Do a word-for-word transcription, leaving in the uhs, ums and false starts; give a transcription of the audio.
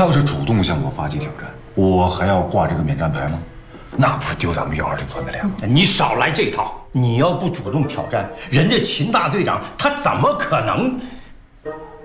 他要是主动向我发起挑战，我还要挂这个免战牌吗？那不是丢咱们幺二零团的脸吗？ 你少来这套！你要不主动挑战，人家秦大队长他怎么可能？